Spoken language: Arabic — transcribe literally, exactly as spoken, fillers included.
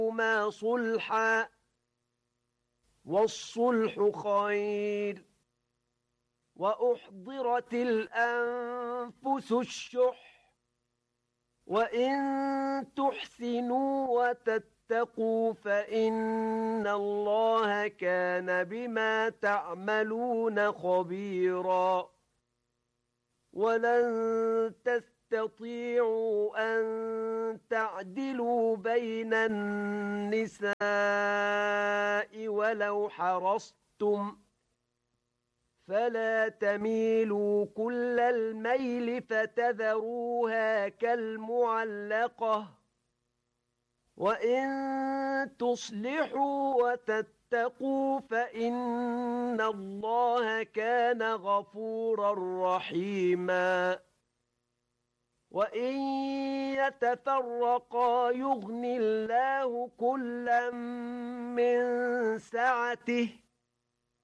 ما صلحا والصلح خير وأحضرت الأنفس الشح وإن تحسنوا وتتقوا فإن الله كان بما تعملون خبيرا ولن تستطيعوا أن تعدلوا بين النساء ولو حرصتم فلا تميلوا كل الميل فتذروها كالمعلقة وإن تصلحوا وتتقوا فإن الله كان غفورا رحيما وإن يتفرقا يغني الله كلا من سعته